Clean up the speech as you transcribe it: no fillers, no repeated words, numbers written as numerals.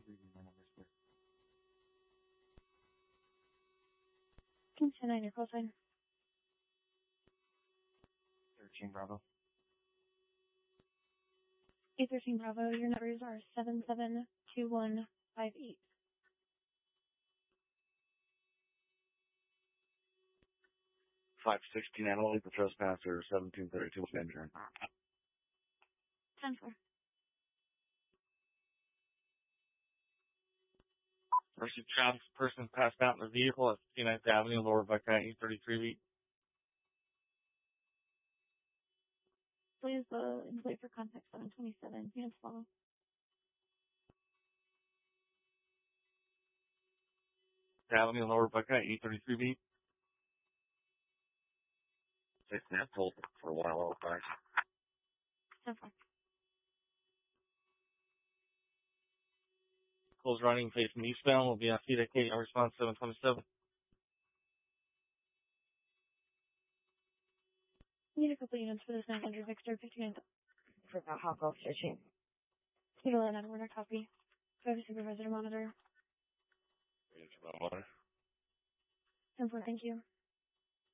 Reading my numbers here. 10-9, your call sign. 13 Bravo. 813 Bravo, your numbers are 772158. 516 Animal Leap Trespasser, 1732 Benjamin. 10-4. Mercy traffic person passed out in the vehicle at 59th Avenue, Lower Buckeye, 833 beat. Please wait for contact 727. Hands follow. Avenue, Lower Buckeye, 833 beat. 6 and a half told for a while all back. 10-4. Close running facing eastbound will be on feet at Katy. Response 727. Need a couple units for this 900 Victor 59th. For that hot golf searching. Need a line on order copy. Do I have a supervisor to monitor? 10-4, thank you.